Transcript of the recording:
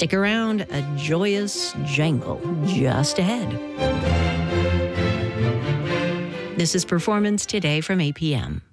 Stick around, a joyous jangle just ahead. This is Performance Today from APM.